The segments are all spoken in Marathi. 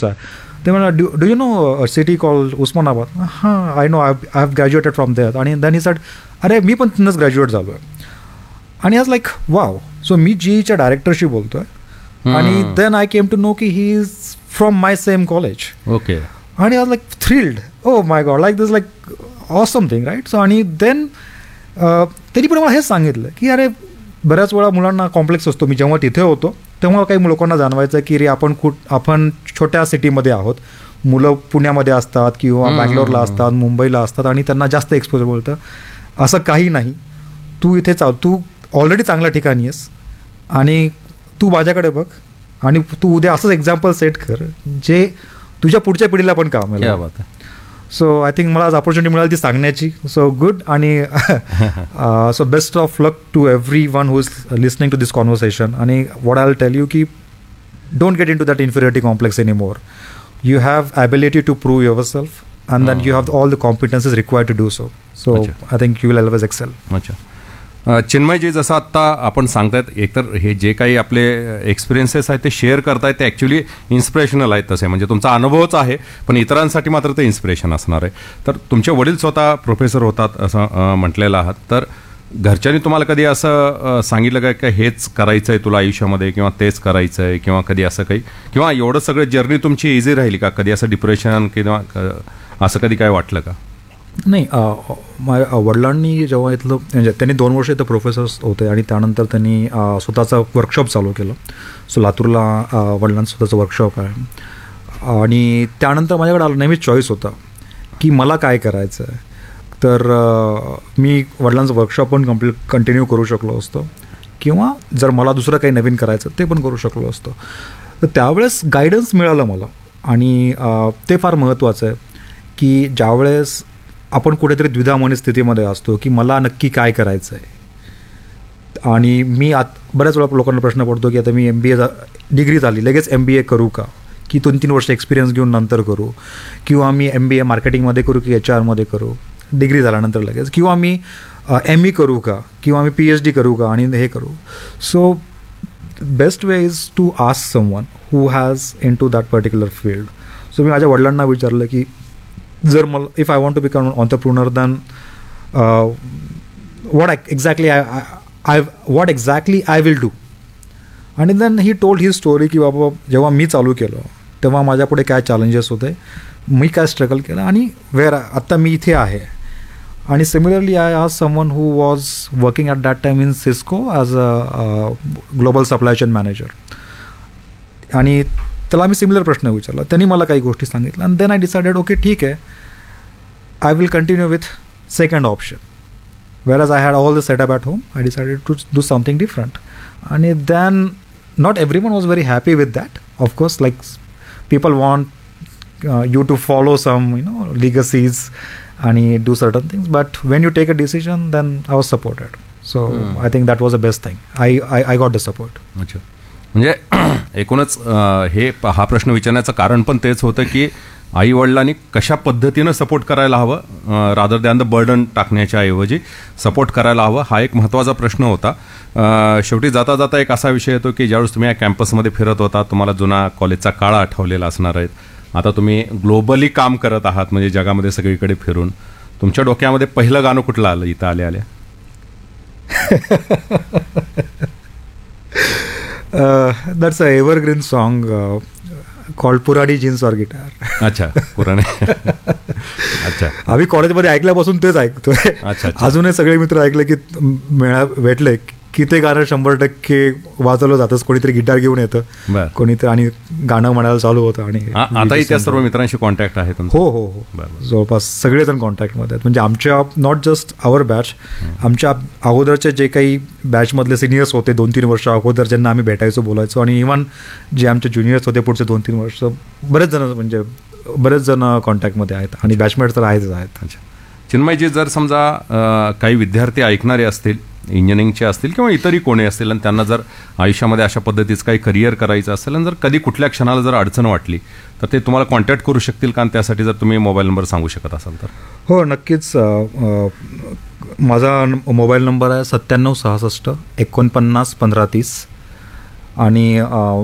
कुठचा आहे ते म्हणा do you know city call Osmanabad. हां I know I have graduated from there. आणि देन ही सेड अरे मी पण तिथूनच ग्रॅज्युएट झालो आहे. आणि आज लाईक वाव. सो मी जीईच्या डायरेक्टरशी बोलतो आहे आणि then I came to know की he is from my same college. Okay. आणि आज like thrilled. Oh my God like this like awesome thing right. So आणि देन त्यांनी पण मला हेच सांगितलं की अरे बऱ्याच वेळा मुलांना कॉम्प्लेक्स असतो. मी जेव्हा तिथे होतो तेव्हा काही लोकांना जाणवायचं की रे आपण छोट्या सिटीमध्ये आहोत. मुलं पुण्यामध्ये असतात किंवा बँगलोरला असतात, मुंबईला असतात आणि त्यांना जास्त एक्सपोजर बोलतं. असं काही नाही. तू इथे तू ऑलरेडी चांगल्या ठिकाणी आहेस आणि तू माझ्याकडे बघ आणि तू उद्या असंच एक्झाम्पल सेट कर जे तुझ्या पुढच्या पिढीला पण काम आहे. सो आय थिंक मला आज ऑपॉर्च्युनिटी मिळाली ती सांगण्याची. So good. आणि so best of luck to every one who is listening to this conversation. आणि what I will tail you की don't get in to that inferiority complex any more. You have ability to prove your self and then you have all the कॉम्पिटन्सेस required to do so. So I think you will always Excel. अच्छा. चिन्मयजी जसं आत्ता आपण सांगतायत एकतर हे जे काही आपले एक्सपिरियन्सेस आहेत ते शेअर करतायत ते ॲक्च्युली इन्स्पिरेशनल आहेत. तसे म्हणजे तुमचा अनुभवच आहे पण इतरांसाठी मात्र ते इन्स्पिरेशन असणार आहे. तर तुमचे वडील स्वतः प्रोफेसर होतात असं म्हटलेलं आहात. तर घरच्यांनी तुम्हाला कधी असं सांगितलं काय की हेच करायचं आहे तुला आयुष्यामध्ये किंवा तेच करायचं आहे किंवा कधी असं काही किंवा एवढं सगळं जर्नी तुमची इझी राहिली का? कधी असं डिप्रेशन किंवा असं कधी काय वाटलं का? नाही. माझ्या वडिलांनी जेव्हा इथलं म्हणजे त्यांनी 2 वर्ष इथं प्रोफेसर्स होते आणि त्यानंतर त्यांनी स्वतःचं वर्कशॉप चालू केलं. सो लातूरला वडिलांचं स्वतःचं वर्कशॉप आहे. आणि त्यानंतर माझ्याकडे नेहमीच चॉईस होता की मला काय करायचं आहे. तर मी वडिलांचं वर्कशॉप पण कंटिन्यू करू शकलो असतो किंवा जर मला दुसरं काही नवीन करायचं ते पण करू शकलो असतो. तर त्यावेळेस गायडन्स मिळालं मला आणि ते फार महत्त्वाचं आहे की ज्यावेळेस आपण कुठेतरी द्विधामनी स्थितीमध्ये असतो की मला नक्की काय करायचं आहे. आणि मी बऱ्याच वेळा लोकांना प्रश्न पडतो की आता मी MBA डिग्री झाली लगेच MBA करू का की 2-3 वर्ष एक्सपिरियन्स घेऊन नंतर करू किंवा मी MBA मार्केटिंगमध्ये करू की HRमध्ये करू डिग्री झाल्यानंतर लगेच किंवा मी ME करू का किंवा मी PhD करू का आणि हे करू. So best way is to ask someone who has in to that particular field. So मी माझ्या वडिलांना विचारलं की जर मला if I want to become ऑन्टरप्रुनर than what exactly I will do. आणि then he told he story की बाबा जेव्हा मी चालू केलं तेव्हा माझ्यापुढे काय चॅलेंजेस होते, मी काय स्ट्रगल केलं आणि आत्ता मी इथे आहे. आणि सिमिलरली आय आज someone who was working at that time in Cisco as a global supply chain manager. आणि त्याला मी सिमिलर प्रश्न विचारला. त्यांनी मला काही गोष्टी सांगितल्या आणि देन आय डिसाइडेड ओके ठीक आहे I will continue with second option. whereas I had all the setup at home, I decided to do something different. And then not everyone was very happy with that. Of course, like people want you to follow some legacies and do certain things. But when you take a decision, then I was supported. So I think that was the best thing. I got the support. अच्छा. म्हणजे एकूणच हे हा प्रश्न विचारण्याचं कारण पण तेच होतं की आई वडिलांनी कशा पद्धतीनं सपोर्ट करायला हवं रादर दॅन द बर्डन टाकण्याच्या ऐवजी सपोर्ट करायला हवं हा एक महत्त्वाचा प्रश्न होता. शेवटी जाता जाता एक असा विषय येतो की ज्यावेळेस तुम्ही या कॅम्पसमध्ये फिरत होता तुम्हाला जुना कॉलेजचा काळ आठवलेला असणार आहे. आता तुम्ही ग्लोबली काम करत आहात म्हणजे जगामध्ये सगळीकडे फिरून तुमच्या डोक्यामध्ये पहिलं गाणं कुठलं आलं इथं आल्या आल्या? That's an evergreen song called पुराणी जीन्स और गिटार. अच्छा पुराणे. अच्छा आम्ही कॉलेजमध्ये ऐकल्यापासून तेच ऐकतोय. अच्छा. अजूनही सगळे मित्र ऐकले की भेटले की ते गाणं 100% वाजवलं जातंच. कोणीतरी गिटार घेऊन येतं कोणीतरी आणि गाणं म्हणायला चालू होतं. आणि आताही त्या सर्व मित्रांशी कॉन्टॅक्ट आहे? हो हो हो जवळपास सगळेजण कॉन्टॅक्टमध्ये आहेत. म्हणजे आमच्या नॉट जस्ट आवर बॅच आमच्या अगोदरचे जे काही बॅचमधले सिनियर्स होते 2-3 वर्ष अगोदर ज्यांना आम्ही भेटायचो बोलायचो आणि इव्हन जे आमचे ज्युनियर्स होते पुढचे 2-3 वर्ष बरेच जण कॉन्टॅक्टमध्ये आहेत आणि बॅचमेट्स तर आहेतच आहेत. अच्छा. चिन्मयजी जर समजा काही विद्यार्थी ऐकणारे असतील इंजिनिअरिंगचे असतील किंवा इतरही कोणी असतील आणि त्यांना जर आयुष्यामध्ये अशा पद्धतीचं काही करिअर करायचं असेल आणि जर कधी कुठल्या क्षणाला जर अडचण वाटली तर ते तुम्हाला कॉन्टॅक्ट करू शकतील का? आणि त्यासाठी जर तुम्ही मोबाईल नंबर सांगू शकत असाल तर? हो नक्कीच. माझा मोबाईल नंबर आहे 9766 49 15 30. आणि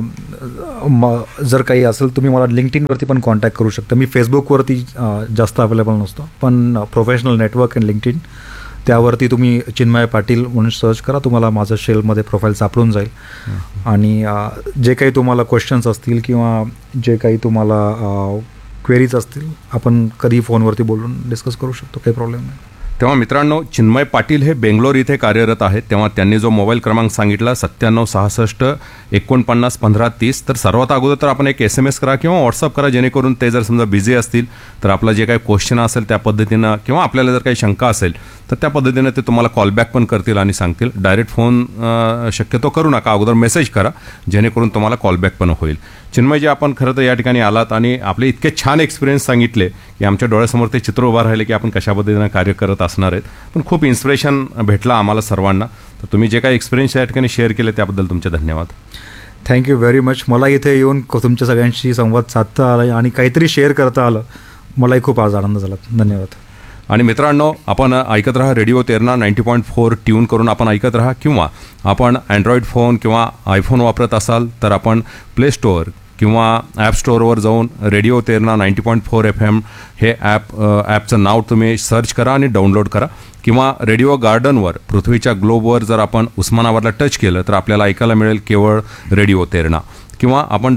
जर काही असेल तुम्ही मला लिंक्डइनवरती पण कॉन्टॅक्ट करू शकता. मी फेसबुकवरती जास्त अवेलेबल नसतो, पण प्रोफेशनल नेटवर्क अँड लिंक्डइन त्यावरती तुम्ही चिन्मय पाटील म्हणून सर्च करा, तुम्हाला माझं शेलमध्ये प्रोफाईल सापडून जाईल. आणि जे काही तुम्हाला क्वेश्चन्स असतील किंवा जे काही तुम्हाला क्वेरीज असतील आपण कधी फोनवरती बोलून डिस्कस करू शकतो, काही प्रॉब्लेम नाही. तेव्हा मित्रांनो, चिन्मय पाटील हे बेंगलोर इथे कार्यरत आहेत. तेव्हा त्यांनी जो मोबाईल क्रमांक सांगितला 9766 49 15 30, तर सर्वात अगोदर तर आपण एक SMS करा किंवा व्हॉट्सअप करा, जेणेकरून ते जर समजा बिझी असतील तर आपला जे काही क्वेश्चन असेल त्या पद्धतीनं किंवा आपल्याला जर काही शंका असेल तर त्या पद्धतीनं ते तुम्हाला कॉलबॅक पण करतील आणि सांगतील. डायरेक्ट फोन शक्यतो करू नका, अगोदर मेसेज करा, जेणेकरून तुम्हाला कॉलबॅक पण होईल. चिन्मयजी, आपण खरं तर या ठिकाणी आलात आणि आपले इतके छान एक्सपिरियन्स सांगितले की आमच्या डोळ्यासमोर ते चित्र उभं राहिले की आपण कशा पद्धतीनं कार्य करत असणार आहेत. पण खूप इन्स्पिरेशन भेटला आम्हाला सर्वांना. तर तुम्ही जे काही एक्सपिरियन्स या ठिकाणी शेअर केले त्याबद्दल तुमचे धन्यवाद. Thank you very much. मला इथे येऊन तुमच्या सगळ्यांशी संवाद साधता आला आणि काहीतरी शेअर करता आलं, मलाही खूप आज आनंद झाला. धन्यवाद. आणि मित्रांनो, आपण ऐकत राहा रेडिओ तेरणा 90.4 ट्यून करून आपण ऐकत राहा, किंवा आपण अँड्रॉइड फोन किंवा आयफोन वापरत असाल तर आपण प्ले स्टोअर किंवा ॲप स्टोअरवर जाऊन रेडिओ तेरणा 90.4 FM हे ॲपचं नाव तुम्ही सर्च करा आणि डाउनलोड करा. किंवा रेडिओ गार्डनवर पृथ्वीच्या ग्लोबवर जर आपण उस्मानाबादला टच केलं तर आपल्याला ऐकायला मिळेल केवळ रेडिओ तेरणा. किंवा आपण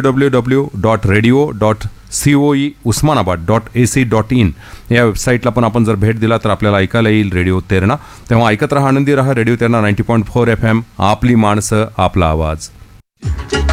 www.radio.coeusmanabad.ac.in या वेबसाईटला पण आपण जर भेट दिला तर आपल्याला ऐकायला येईल रेडिओ तेरणा. तेव्हा ऐकत राहा, आनंदी राहा. रेडिओ तेरणा 90.4 FM, आपली माणसं, आपला आवाज.